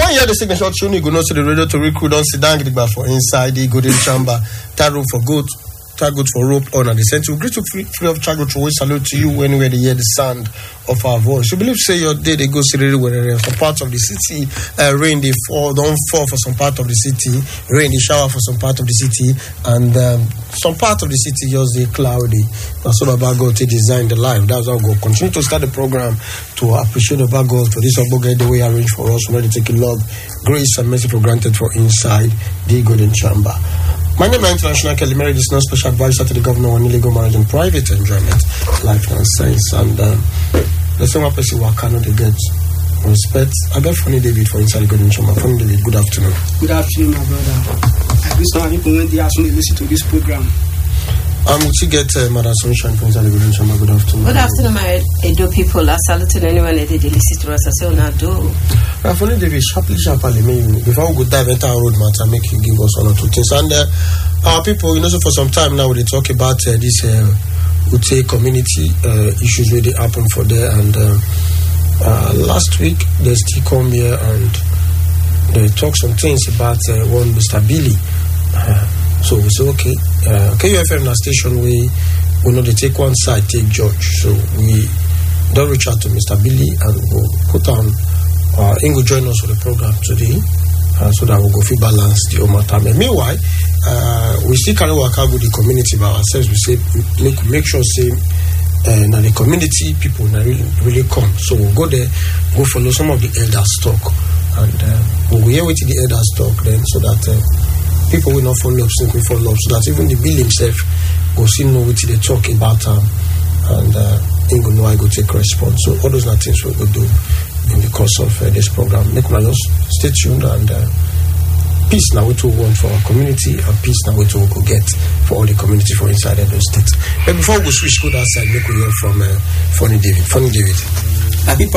When you hear the signature tune, you go know to the radio to recruit on Sidan Gidigba for inside the golden chamber. Tag rope for goat, tag goat for rope on at the center. We greet you free of charge. We salute to you anywhere they hear the sound of our voice. You believe say your day they go see really where some parts of the city rain they fall, don't fall for some part of the city, rain they shower for some part of the city, and some part of the city just they cloudy. That's all about God to design the life. That's how God continue to start the program to appreciate about God for this about the way arranged for us. We're ready to take love, grace, and mercy for granted for inside the golden chamber. My name is International Kelly Mary, this is not special advisor to the governor on illegal marriage and private enjoyment, life and science. And the same person who cannot get respect. I got Funny David for inside the golden chamber. Funny David, good afternoon. Good afternoon, my brother. I wish now people when they ask me to listen to this program. We get Madam Sunshine for inside the golden chamber. Good afternoon. Good afternoon, my Edo people. I salute anyone that they listen to us. I say, "Ona do." Funny David, sharply, before we go dive into our road matter, make you give us one or two things. And our people, you know, so for some time now, they talk about this Ute community issues where they happen for there. And last week, they still come here and they talk some things about one Mr. Billy. So we say, okay, KUFM na station we know they take one side, take judge. So we don't reach out to Mr. Billy and we'll put on Ingo join us for the program today so that we'll go feel balance the Omar time. Meanwhile, we still carry work out with the community by ourselves. We say make sure say now the community people really come. So we'll go there, go follow some of the elders talk, and we'll hear what the elders talk then, so that people will not follow up, think we follow up, so that even the bill himself will still know what they talk about and Ingo know I go take response. So all those are things we will do in the course of this program. Make me just stay tuned, and peace now we want for our community, and peace now we go get for all the community for inside the state. But before we switch to that side, make we hear from Funny David. Funny David.